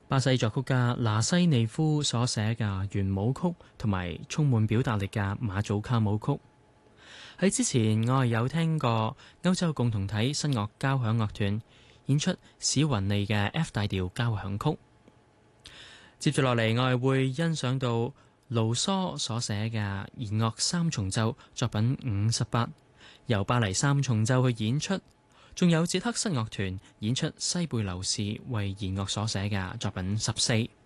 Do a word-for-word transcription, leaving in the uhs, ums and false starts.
巴西作曲家拿西尼夫所寫嘅圓舞曲同埋充滿表達力嘅馬祖卡舞曲。喺之前我係有聽過歐洲共同體新樂交響樂團演出史雲利嘅 F 大調交響曲。接住落嚟，我係會欣賞到盧梭所寫嘅弦樂三重奏作品五十八，由巴黎三重奏去演出。仲有捷克新樂團演出西貝流士為弦樂所寫嘅作品十四。